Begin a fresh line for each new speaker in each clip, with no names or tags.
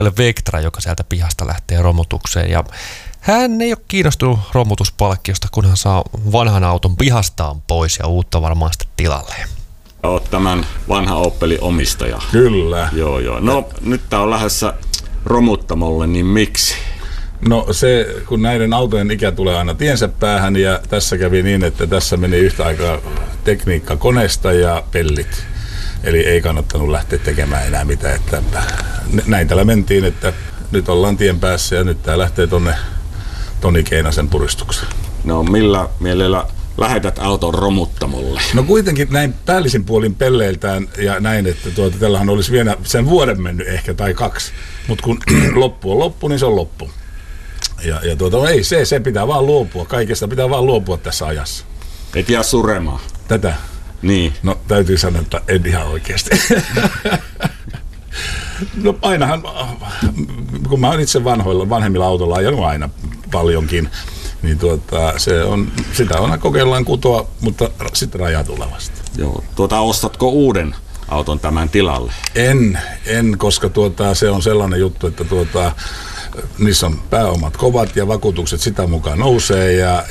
Vectra, joka sieltä pihasta lähtee romutukseen. Ja hän ei ole kiinnostunut romutuspalkkiosta, kun hän saa vanhan auton pihastaan pois ja uutta varmaan sitten tilalle.
Olet tämän vanhan Opelin omistaja.
Kyllä.
Joo. No nyt tää on lähdössä romuttamolle, niin miksi?
No se, kun näiden autojen ikä tulee aina tiensä päähän ja tässä kävi niin, että tässä meni yhtä aikaa tekniikka koneesta ja pellit. Eli ei kannattanut lähteä tekemään enää mitään. Että näin täällä mentiin, että nyt ollaan tien päässä ja nyt tää lähtee tonne Toni Keinasen puristukseen.
No millä mielellä lähetät auton romuttamolle?
No kuitenkin näin päällisin puolin pelleiltään ja näin, että tällähän olisi vielä sen vuoden mennyt ehkä tai 2. Mutta kun loppu on loppu, niin se on loppu. Ja ei se pitää vaan luopua. Kaikesta pitää vaan luopua tässä ajassa.
Et jää suremaan.
Tätä?
Niin.
No täytyy sanoa, että en ihan oikeasti. No ainahan, kun mä oon itse vanhemmilla autolla ajanut aina paljonkin, niin sitä on kokeillaan kutoa, mutta sitten rajatulevasti.
Joo. Ostatko uuden auton tämän tilalle?
En, koska se on sellainen juttu, että niissä on pääomat kovat ja vakuutukset sitä mukaan nousee ja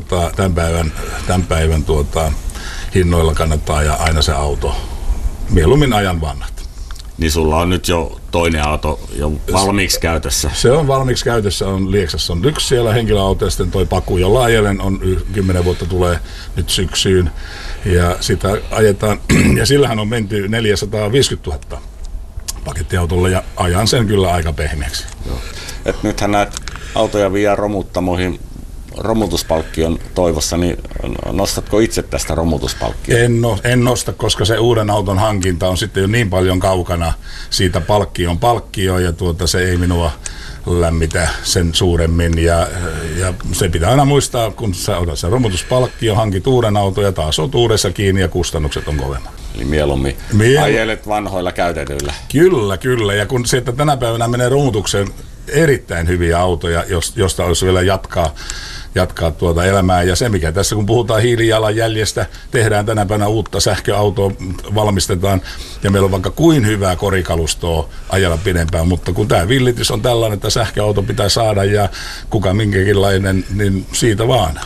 tämän päivän hinnoilla kannattaa ajaa aina se auto. Mieluummin ajan vanhat.
Niin sulla on nyt jo toinen auto jo valmiiksi käytössä?
Se on valmiiksi käytössä. Lieksassa on yksi siellä henkilöauto ja sitten toi Paku, jolla ajelen, on 10 vuotta tulee nyt syksyyn. Ja sitä ajetaan, ja sillähän on menty 450 000 pakettiautolla ja ajan sen kyllä aika pehmeäksi.
Joo. Et nythän näitä autoja vie romuttamoihin romutuspalkkion toivossa, niin nostatko itse tästä romutuspalkkioon?
En nosta, koska se uuden auton hankinta on sitten jo niin paljon kaukana siitä palkkioon ja se ei minua lämmitä sen suuremmin ja se pitää aina muistaa, kun sä otat sen romutuspalkkio, hankit uuden auton ja taas oot uudessa kiinni ja kustannukset on kovemmat.
Eli mieluummin ajelet vanhoilla käytetyillä.
Kyllä. Ja kun sieltä tänä päivänä menee romutukseen erittäin hyviä autoja, josta olisi vielä jatkaa elämää. Ja se, mikä tässä, kun puhutaan hiilijalanjäljestä, tehdään tänä päivänä uutta sähköautoa, valmistetaan, ja meillä on vaikka kuin hyvää korikalustoa ajalla pidempään, mutta kun tämä villitys on tällainen, että sähköauto pitää saada, ja kuka minkäkinlainen, niin siitä vaan.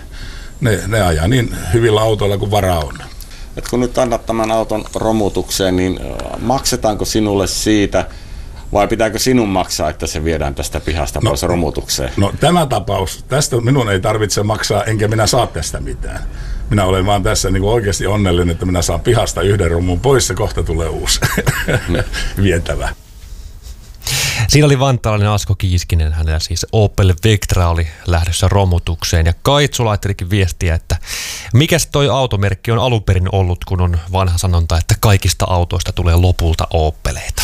Ne ajaa niin hyvillä autoilla kuin varaa on.
Et kun nyt annat tämän auton romutukseen, niin maksetaanko sinulle siitä, vai pitääkö sinun maksaa, että se viedään tästä pihasta pois romutukseen?
No tämä tapaus, tästä minun ei tarvitse maksaa, enkä minä saa tästä mitään. Minä olen vaan tässä niin kuin oikeasti onnellinen, että minä saan pihasta yhden romun pois, ja kohta tulee uusi vietävä.
Siinä oli vantaalainen Asko Kiiskinen, hänellä siis Opel Vectra oli lähdössä romutukseen. Ja Kaitsu laittelikin viestiä, että mikäs toi automerkki on alun perin ollut, kun on vanha sanonta, että kaikista autoista tulee lopulta Opeleita.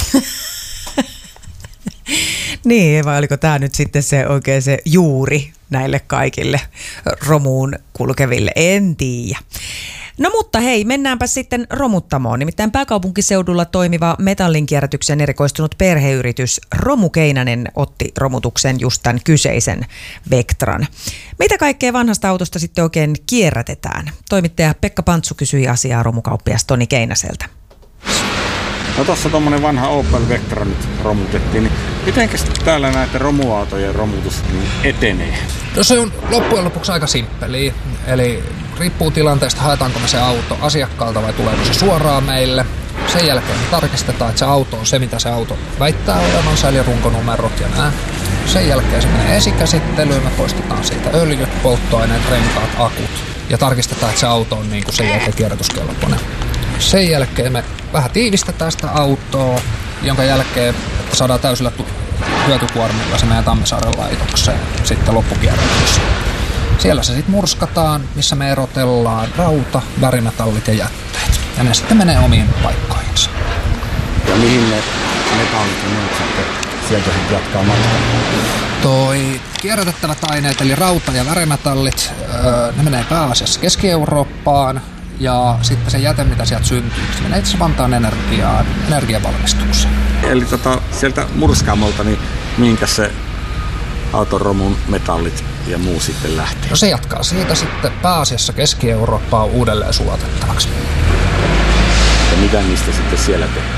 Niin, vai oliko tämä nyt sitten se oikein se juuri näille kaikille romuun kulkeville? En tiedä. No mutta hei, mennäänpä sitten romuttamoon. Nimittäin pääkaupunkiseudulla toimiva metallinkierrätykseen erikoistunut perheyritys Romu Keinänen otti romutukseen just tämän kyseisen Vectran. Mitä kaikkea vanhasta autosta sitten oikein kierrätetään? Toimittaja Pekka Pantsu kysyi asiaa romukauppias Toni Keinäseltä.
No tuossa tuommoinen vanha Opel Vectra nyt romutettiin, niin mitenkäs täällä näitä romuautojen romutus etenee?
No se on loppujen lopuksi aika simppeliä, eli riippuu tilanteesta, haetaanko me se auto asiakkaalta vai tuleeko se suoraan meille. Sen jälkeen me tarkistetaan, että se auto on se, mitä se auto väittää olevansa, eli runkonumerot ja nää. Sen jälkeen se menee esikäsittelyyn, me poistetaan siitä öljyt, polttoaineet, renkaat, akut ja tarkistetaan, että se auto on niin kuin sen jälkeen kierrätyskelpoinen. Sen jälkeen me vähän tiivistetään sitä autoa, jonka jälkeen että saadaan täysillä hyötykuormilla se meidän Tammisaaren laitokseen sitten loppukierrätyksessä. Siellä se sitten murskataan, missä me erotellaan rauta, värimetallit ja jätteet. Ja ne sitten menee omiin paikkoihinsa.
Ja mihin ne metallit ja muut sitten sieltä sitten jatkaa matkaa?
Toi kierrätettävät aineet, eli rauta ja värimetallit, ne menee pääasiassa Keski-Eurooppaan. Ja sitten se jäte, mitä sieltä syntyy, se menee itse Vantaan energiavalmistukseen.
Eli sieltä murskaamolta, niin minkä se autoromun metallit ja muu sitten lähtee?
No se jatkaa siitä sitten pääasiassa Keski-Eurooppaan uudelleen sulatettavaksi.
Ja mitä niistä sitten siellä tehdään?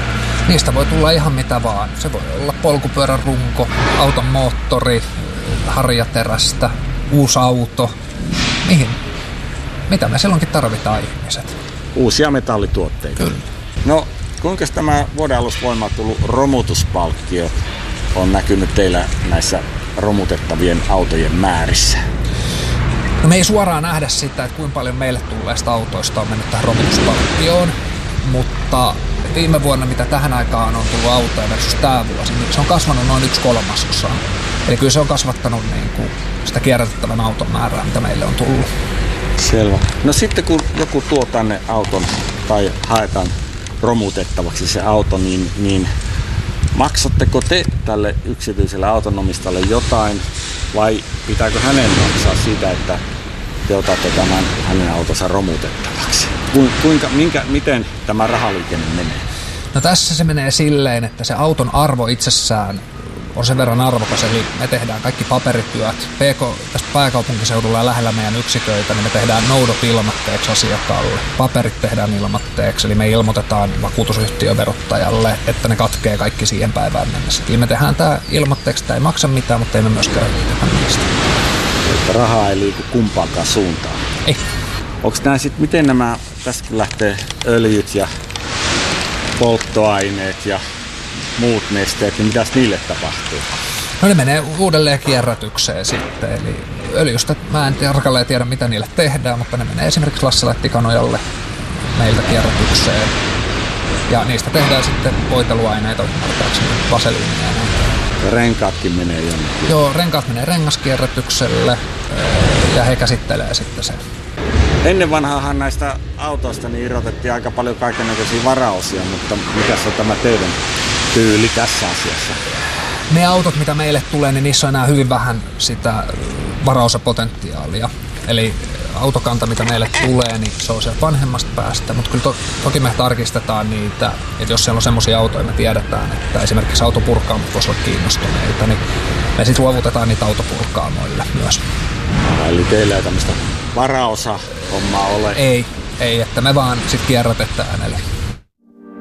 Niistä voi tulla ihan mitä vaan. Se voi olla polkupyörän runko, auton moottori, harjaterästä, uusi auto. Mihin? Mitä me silloinkin tarvitaan ihmiset?
Uusia metallituotteita.
Kyllä.
No, kuinka tämä vuoden alusta voimaan tullut romutuspalkkio on näkynyt teillä näissä romutettavien autojen määrissä?
No me ei suoraan nähdä sitä, että kuinka paljon meille tulleista autoista on mennyt tähän romutuspalkkioon, mutta viime vuonna, mitä tähän aikaan on tullut autoja versus tämä vuosi, niin se on kasvanut noin 1/3. Eli kyllä se on kasvattanut niin kuin sitä kierrätettävän auton määrää, mitä meille on tullut.
Selvä. No sitten kun joku tuo tänne auton tai haetaan romutettavaksi se auto, niin maksatteko te tälle yksityiselle autonomistalle jotain vai pitääkö hänen maksaa siitä, että te otatte tämän hänen autonsa romutettavaksi? Miten tämä rahaliikenne menee?
No tässä se menee silleen, että se auton arvo itsessään on sen verran arvokas, eli me tehdään kaikki paperityöt. Tästä pääkaupunkiseudulla ja lähellä meidän yksiköitä, niin me tehdään noudot ilmoitteeksi asiakkaalle. Paperit tehdään ilmoitteeksi, eli me ilmoitetaan vakuutusyhtiöverottajalle, että ne katkee kaikki siihen päivään mennessä. Eli me tehdään tämä ilmoitteeksi, tämä ei maksa mitään, mutta ei me myöskään tehdä niistä.
Että rahaa ei liiku kumpaankaan suuntaan.
Ei.
Onko nämä sitten, miten nämä, tästä kun lähtee öljyt ja polttoaineet ja muut nesteet, niin mitäs niille tapahtuu?
No ne menee uudelleen kierrätykseen sitten, eli öljystä mä en tarkalleen tiedä mitä niille tehdään, mutta ne menee esimerkiksi Lassila-Tikanojalle meiltä kierrätykseen. Ja niistä tehdään sitten voiteluaineita, ymmärtääkseni vaseliinia.
Ja renkaatkin menee jonnekin.
Joo, renkaat menee rengaskierrätykselle ja he käsittelee sitten sen.
Ennen vanhaahan näistä autoista niin irrotettiin aika paljon kaikennäköisiä varaosia, mutta mikäs on tämä teidän tyyli tässä asiassa?
Ne autot, mitä meille tulee, niin niissä on enää hyvin vähän sitä varaosapotentiaalia. Eli autokanta, mitä meille tulee, niin se on sieltä vanhemmasta päästä. Mutta kyllä toki me tarkistetaan niitä, että jos siellä on semmoisia autoja, me tiedetään, että esimerkiksi autopurkaamot voisi olla kiinnostuneita, niin me sitten luovutetaan niitä autopurkaamoille myös.
Eli teillä ei tämmöistä varaosa-hommaa ole?
Ei, että me vaan sitten kierrätetään. Eli